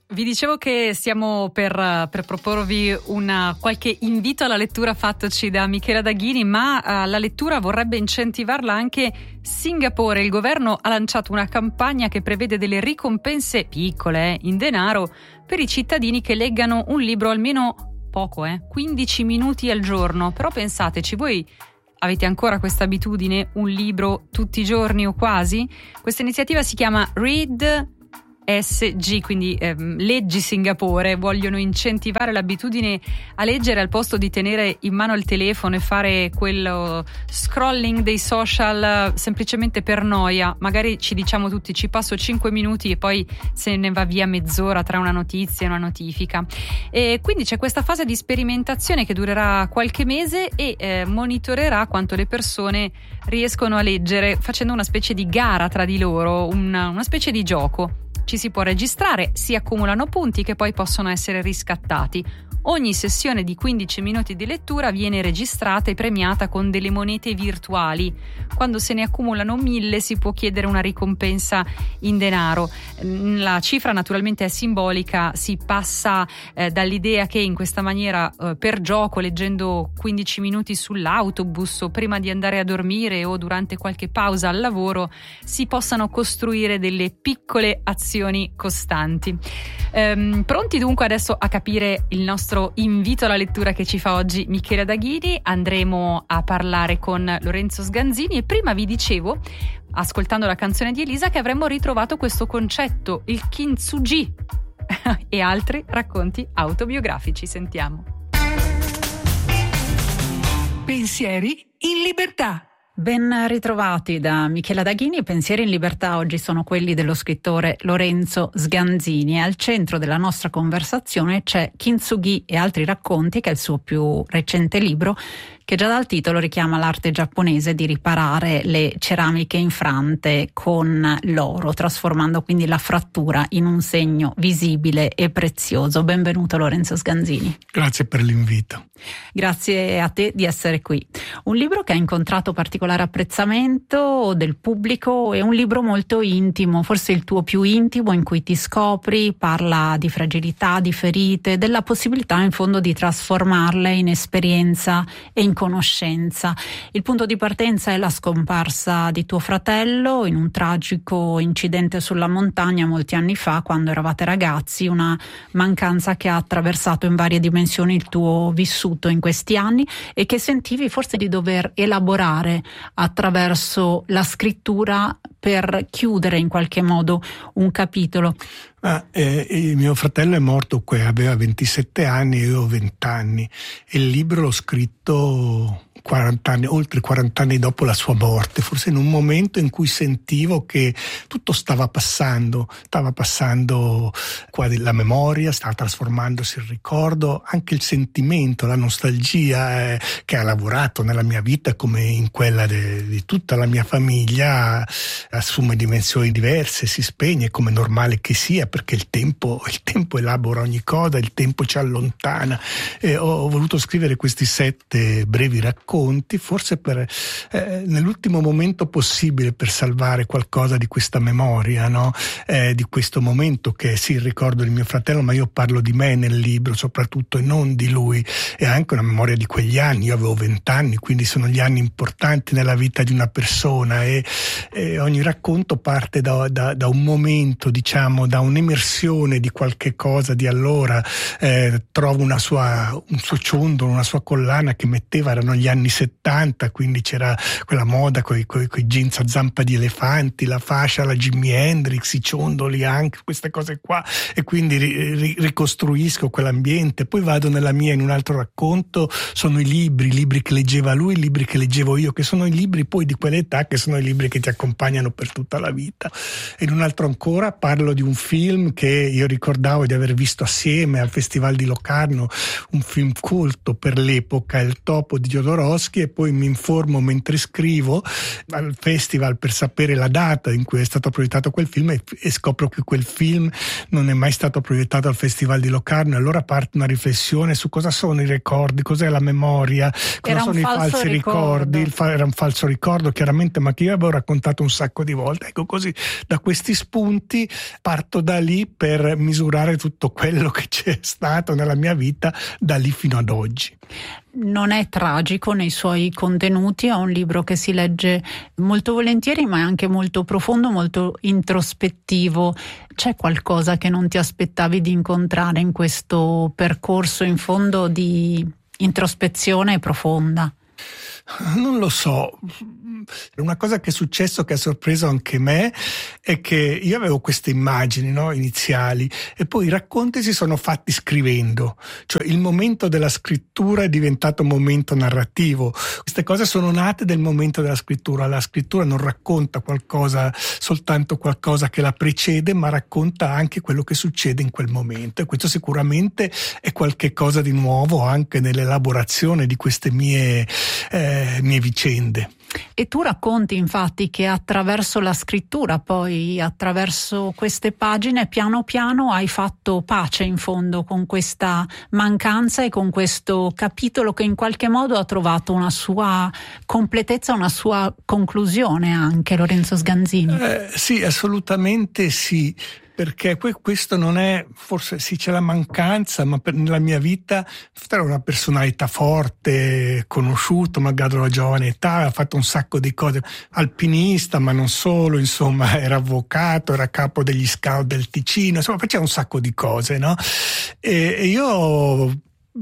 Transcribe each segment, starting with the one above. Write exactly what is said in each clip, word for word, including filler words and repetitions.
Vi dicevo che stiamo per, per proporvi una, qualche invito alla lettura fattoci da Michela Daghini, ma uh, la lettura vorrebbe incentivarla anche Singapore. Il governo ha lanciato una campagna che prevede delle ricompense piccole, eh, in denaro, per i cittadini che leggano un libro almeno poco, eh, quindici minuti al giorno. Però pensateci, voi avete ancora questa abitudine, un libro tutti i giorni o quasi? Questa iniziativa si chiama Read S G, quindi ehm, Leggi Singapore. Vogliono incentivare l'abitudine a leggere al posto di tenere in mano il telefono e fare quello scrolling dei social semplicemente per noia. Magari ci diciamo tutti: ci passo cinque minuti e poi se ne va via mezz'ora tra una notizia e una notifica. E quindi c'è questa fase di sperimentazione che durerà qualche mese e eh, monitorerà quanto le persone riescono a leggere, facendo una specie di gara tra di loro, una, una specie di gioco. Ci si può registrare, si accumulano punti che poi possono essere riscattati. Ogni sessione di quindici minuti di lettura viene registrata e premiata con delle monete virtuali. Quando se ne accumulano mille si può chiedere una ricompensa in denaro. La cifra naturalmente è simbolica, si passa eh, dall'idea che in questa maniera eh, per gioco, leggendo quindici minuti sull'autobus o prima di andare a dormire o durante qualche pausa al lavoro, si possano costruire delle piccole azioni costanti. Ehm, pronti dunque adesso a capire il nostro invito alla lettura che ci fa oggi Michela Daghini? Andremo a parlare con Lorenzo Sganzini e prima vi dicevo, ascoltando la canzone di Elisa, che avremmo ritrovato questo concetto, il kintsugi e altri racconti autobiografici. Sentiamo. Pensieri in libertà. Ben ritrovati da Michela Daghini. I pensieri in libertà oggi sono quelli dello scrittore Lorenzo Sganzini e al centro della nostra conversazione c'è Kintsugi e altri racconti, che è il suo più recente libro, che già dal titolo richiama l'arte giapponese di riparare le ceramiche infrante con l'oro, trasformando quindi la frattura in un segno visibile e prezioso. Benvenuto Lorenzo Sganzini. Grazie per l'invito. Grazie a te di essere qui. Un libro che ha incontrato particolare apprezzamento del pubblico, è un libro molto intimo, forse il tuo più intimo, in cui ti scopri, parla di fragilità, di ferite, della possibilità in fondo di trasformarle in esperienza e in conoscenza. Il punto di partenza è la scomparsa di tuo fratello in un tragico incidente sulla montagna molti anni fa, quando eravate ragazzi, una mancanza che ha attraversato in varie dimensioni il tuo vissuto in questi anni e che sentivi forse di dover elaborare attraverso la scrittura per chiudere in qualche modo un capitolo. Ah, eh, il mio fratello è morto, aveva ventisette anni e io ho venti anni e il libro l'ho scritto quaranta anni, oltre quaranta anni dopo la sua morte, forse in un momento in cui sentivo che tutto stava passando, stava passando qua la memoria, stava trasformandosi il ricordo, anche il sentimento, la nostalgia eh, che ha lavorato nella mia vita come in quella de, di tutta la mia famiglia, assume dimensioni diverse, si spegne come è normale che sia, perché il tempo, il tempo elabora ogni cosa, il tempo ci allontana. E ho, ho voluto scrivere questi sette brevi racconti, forse per eh, nell'ultimo momento possibile, per salvare qualcosa di questa memoria, no? Eh, di questo momento che sì, il ricordo del mio fratello, ma io parlo di me nel libro soprattutto e non di lui, e anche una memoria di quegli anni. Io avevo venti anni, quindi sono gli anni importanti nella vita di una persona e, e ogni racconto parte da, da, da un momento, diciamo, da un'emersione di qualche cosa di allora. Eh, trovo una sua, un suo ciondolo, una sua collana che metteva, erano gli anni settanta, quindi c'era quella moda con i jeans a zampa di elefanti, la fascia, la Jimi Hendrix, i ciondoli, anche queste cose qua, e quindi ri, ri, ricostruisco quell'ambiente. Poi vado nella mia, in un altro racconto sono i libri, i libri che leggeva lui, i libri che leggevo io, che sono i libri poi di quell'età, che sono i libri che ti accompagnano per tutta la vita. E in un altro ancora parlo di un film che io ricordavo di aver visto assieme al Festival di Locarno, un film culto per l'epoca, Il topo di Jodorowsky, Jodorowsky, e poi mi informo mentre scrivo al festival per sapere la data in cui è stato proiettato quel film, e, e scopro che quel film non è mai stato proiettato al Festival di Locarno. Allora parte una riflessione su cosa sono i ricordi, cos'è la memoria, cosa era sono i falsi ricordo. ricordi. Il fa- era un falso ricordo, chiaramente, ma che io avevo raccontato un sacco di volte. Ecco, così da questi spunti parto da lì per misurare tutto quello che c'è stato nella mia vita da lì fino ad oggi. Non è tragico nei suoi contenuti, è un libro che si legge molto volentieri, ma è anche molto profondo, molto introspettivo. C'è qualcosa che non ti aspettavi di incontrare in questo percorso in fondo di introspezione profonda? Non lo so. Una cosa che è successo, che ha sorpreso anche me, è che io avevo queste immagini, no, iniziali, e poi i racconti si sono fatti scrivendo, cioè il momento della scrittura è diventato un momento narrativo. Queste cose sono nate del momento della scrittura. La scrittura non racconta qualcosa, soltanto qualcosa che la precede, ma racconta anche quello che succede in quel momento, e questo sicuramente è qualche cosa di nuovo anche nell'elaborazione di queste mie, eh, mie vicende. E tu racconti infatti che attraverso la scrittura, poi attraverso queste pagine, piano piano hai fatto pace in fondo con questa mancanza e con questo capitolo che in qualche modo ha trovato una sua completezza, una sua conclusione anche, Lorenzo Sganzini. Eh, sì, assolutamente sì. Perché questo non è, forse sì c'è la mancanza, ma per, nella mia vita era una personalità forte, conosciuto magari alla giovane età, ha fatto un sacco di cose, alpinista ma non solo, insomma era avvocato, era capo degli scout del Ticino, insomma faceva un sacco di cose, no? E, e io ho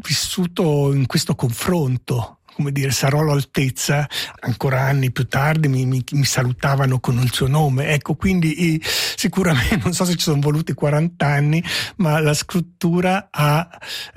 vissuto in questo confronto. Come dire, sarò all'altezza. Ancora anni più tardi mi, mi, mi salutavano con il suo nome. Ecco, quindi i, sicuramente non so se ci sono voluti quaranta anni, ma la scrittura ha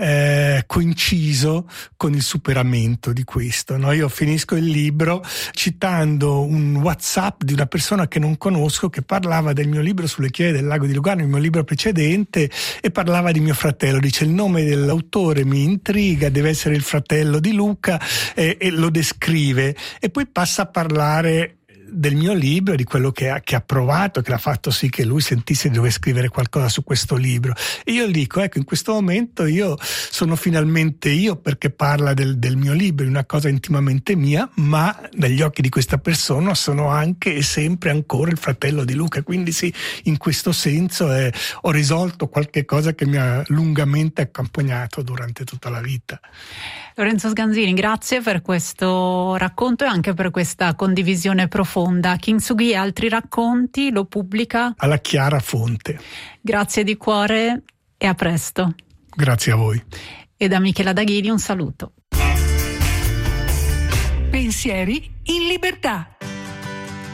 eh, coinciso con il superamento di questo, no? Io finisco il libro citando un WhatsApp di una persona che non conosco, che parlava del mio libro Sulle chiaie del lago di Lugano, il mio libro precedente, e parlava di mio fratello. Dice: il nome dell'autore mi intriga, deve essere il fratello di Luca. E, e lo descrive, e poi passa a parlare del mio libro, di quello che ha, che ha provato, che ha fatto sì che lui sentisse di dover scrivere qualcosa su questo libro. E io dico, ecco, in questo momento io sono finalmente io, perché parla del, del mio libro, di una cosa intimamente mia, ma negli occhi di questa persona sono anche e sempre ancora il fratello di Luca. Quindi sì, in questo senso eh, ho risolto qualche cosa che mi ha lungamente accompagnato durante tutta la vita. Lorenzo Sganzini, grazie per questo racconto e anche per questa condivisione profonda. Kintsugi e altri racconti lo pubblica alla Chiara Fonte. Grazie di cuore e a presto. Grazie a voi. E da Michela Daghini un saluto. Pensieri in libertà.